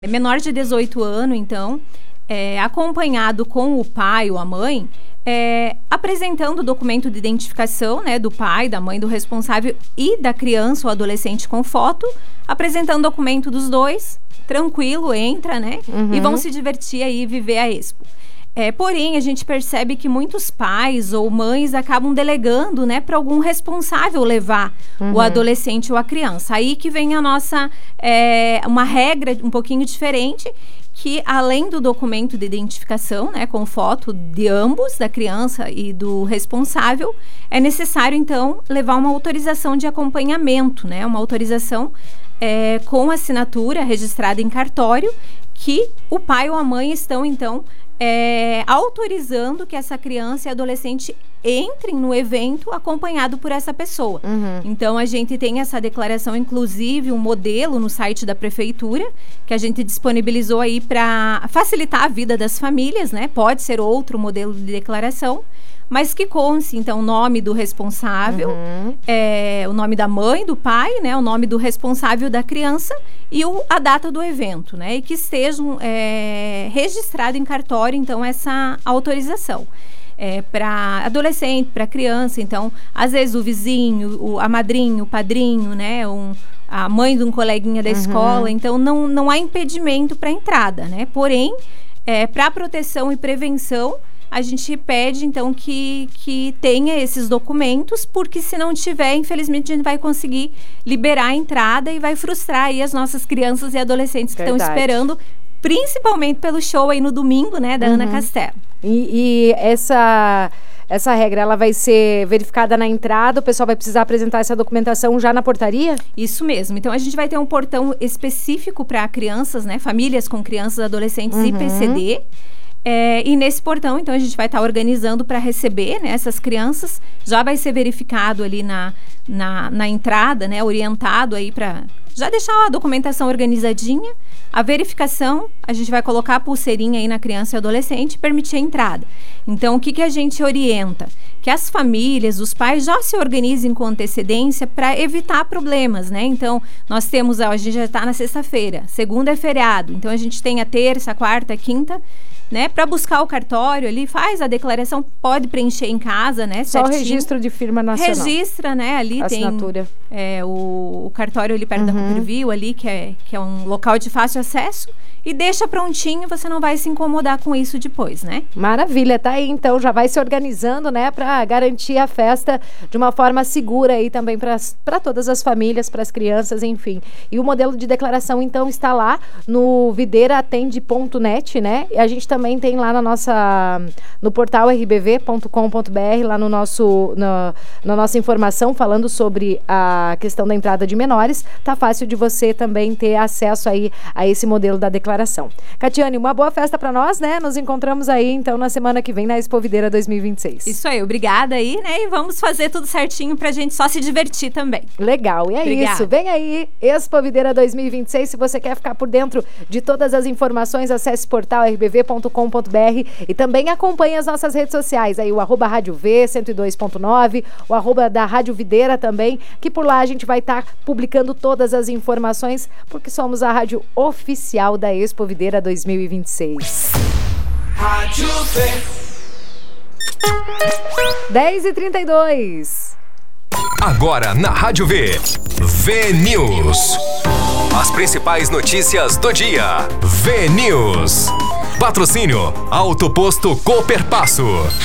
menor de 18 anos, então, acompanhado com o pai ou a mãe, apresentando o documento de identificação, né, do pai, da mãe, do responsável e da criança ou adolescente com foto, apresentando o documento dos dois, tranquilo, entra, né, e vão se divertir aí e viver a Expo. Porém, a gente percebe que muitos pais ou mães acabam delegando, né, para algum responsável levar o adolescente ou a criança. Aí que vem a nossa, uma regra um pouquinho diferente, que além do documento de identificação, né, com foto de ambos, da criança e do responsável, é necessário, então, levar uma autorização de acompanhamento, né, uma autorização com assinatura registrada em cartório, que o pai ou a mãe estão, então, autorizando que essa criança e adolescente entrem no evento acompanhado por essa pessoa. Então, a gente tem essa declaração, inclusive, um modelo no site da prefeitura, que a gente disponibilizou aí para facilitar a vida das famílias, né? Pode ser outro modelo de declaração, mas que conste, então, o nome do responsável, o nome da mãe, do pai, né? O nome do responsável da criança e a data do evento, né? E que estejam registrado em cartório, então, essa autorização. Para adolescente, para criança, então, às vezes o vizinho, a madrinha, o padrinho, né? A mãe de um coleguinha da escola, então não há impedimento para entrada, né? Porém, para proteção e prevenção, a gente pede, então, que tenha esses documentos, porque se não tiver, infelizmente, a gente vai conseguir liberar a entrada e vai frustrar aí as nossas crianças e adolescentes que estão esperando, principalmente pelo show aí no domingo, né, da Ana Castelo. E essa regra, ela vai ser verificada na entrada, o pessoal vai precisar apresentar essa documentação já na portaria? Isso mesmo. Então, a gente vai ter um portão específico para crianças, né, famílias com crianças, adolescentes e PCD. E nesse portão, então, a gente vai estar organizando para receber, né, essas crianças. Já vai ser verificado ali na entrada, né, orientado aí para já deixar a documentação organizadinha. A verificação, a gente vai colocar a pulseirinha aí na criança e adolescente e permitir a entrada. Então, o que a gente orienta? Que as famílias, os pais já se organizem com antecedência para evitar problemas, né? Então, nós temos, a gente já está na sexta-feira, segunda é feriado, então a gente tem a terça, a quarta, a quinta, né, para buscar o cartório, ali faz a declaração, pode preencher em casa, né, só certinho. O registro de firma nacional. Registra, né, ali assinatura. Tem o cartório ali perto da Cooperville, ali, que é um local de fácil acesso, e deixa prontinho, você não vai se incomodar com isso depois, né? Maravilha, tá aí então, já vai se organizando, né, para garantir a festa de uma forma segura aí também para todas as famílias, para as crianças, enfim. E o modelo de declaração, então, está lá no videiraatende.net, né? E a gente também tem lá no portal rbv.com.br, lá na nossa informação, falando sobre a questão da entrada de menores. Tá fácil de você também ter acesso aí a esse modelo da declaração. Catiane, uma boa festa para nós, né? Nos encontramos aí, então, na semana que vem, na Expo Videira 2026. Isso aí, obrigada aí, né? E vamos fazer tudo certinho pra gente só se divertir também. Legal, e é isso. Vem aí, Expo Videira 2026. Se você quer ficar por dentro de todas as informações, acesse portal rbv.com.br e também acompanhe as nossas redes sociais, aí o @Rádio V 102.9, o @ da Rádio Videira também, que por lá a gente vai estar publicando todas as informações, porque somos a rádio oficial da Expo Videira 2026. Rádio V. 10h32. Agora na Rádio V. V-News. As principais notícias do dia. V-News. Patrocínio Auto Posto Cooperpasso.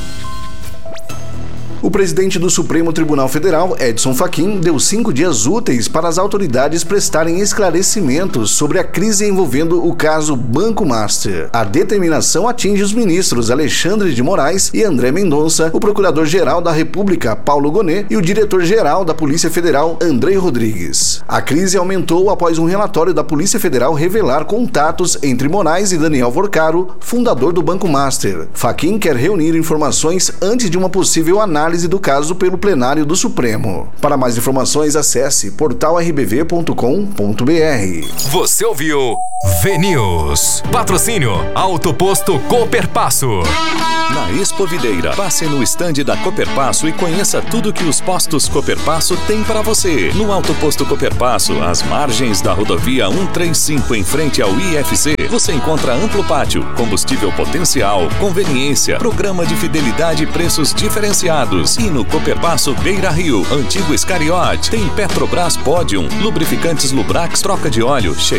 O presidente do Supremo Tribunal Federal, Edson Fachin, deu 5 dias úteis para as autoridades prestarem esclarecimentos sobre a crise envolvendo o caso Banco Master. A determinação atinge os ministros Alexandre de Moraes e André Mendonça, o procurador-geral da República, Paulo Gonet, e o diretor-geral da Polícia Federal, Andrei Rodrigues. A crise aumentou após um relatório da Polícia Federal revelar contatos entre Moraes e Daniel Vorcaro, fundador do Banco Master. Fachin quer reunir informações antes de uma possível análise análise do caso pelo plenário do Supremo. Para mais informações, acesse portalrbv.com.br. Você ouviu VNews. Patrocínio Autoposto Cooperpasso. Na Expo Videira, passe no estande da Cooperpasso e conheça tudo que os postos Cooperpasso têm para você. No Autoposto Cooperpasso, às margens da rodovia 135 em frente ao IFC, você encontra amplo pátio, combustível potencial, conveniência, programa de fidelidade e preços diferenciados. E no Cooperpasso Beira Rio, antigo Scariot, tem Petrobras Podium, lubrificantes Lubrax, troca de óleo,